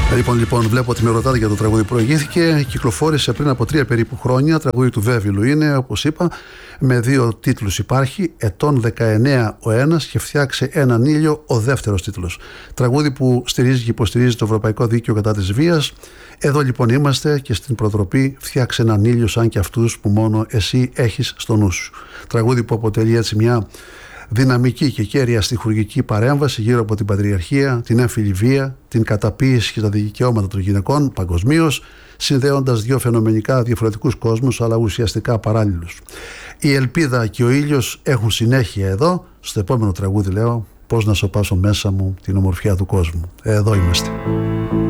Λοιπόν, βλέπω ότι με ρωτάτε για το τραγούδι που προηγήθηκε. Κυκλοφόρησε πριν από 3 περίπου χρόνια. Τραγούδι του Βέβυλου είναι, όπως είπα, με 2 τίτλους υπάρχει. Ετών 19 ο ένας και Φτιάξε έναν ήλιο ο δεύτερος τίτλος. Τραγούδι που στηρίζει και υποστηρίζει το Ευρωπαϊκό Δίκαιο κατά της βίας. Εδώ λοιπόν είμαστε και στην προτροπή Φτιάξε έναν ήλιο σαν και αυτούς που μόνο εσύ έχεις στο νου σου. Τραγούδι που αποτελεί έτσι μια δυναμική και κέρια στιχουργική παρέμβαση γύρω από την πατριαρχία, την έμφυλη βία, την καταπίεση και τα δικαιώματα των γυναικών παγκοσμίως, συνδέοντας 2 φαινομενικά διαφορετικούς κόσμους αλλά ουσιαστικά παράλληλους. Η ελπίδα και ο ήλιος έχουν συνέχεια εδώ. Στο επόμενο τραγούδι λέω πώς να σωπάσω μέσα μου την ομορφιά του κόσμου. Εδώ είμαστε.